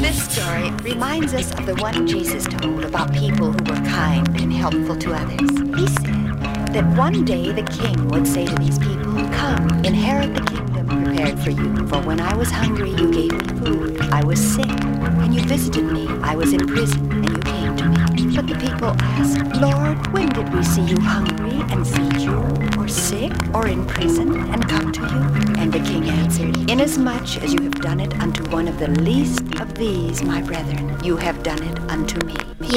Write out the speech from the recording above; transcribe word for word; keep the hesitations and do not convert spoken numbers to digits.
This story reminds us of the one Jesus told about people who were kind and helpful to others. He said that one day the king would say to these people, "Come, inherit the kingdom prepared for you. For when I was hungry, you gave me food. I was sick, and you visited me. I was in prison, and you came to me." But the people asked, "Lord, when did we see you hungry and feed you, or sick, or in prison, and come to you?" And the king answered, "Inasmuch as you have done it unto one of the least of these, my brethren, you have done it unto me."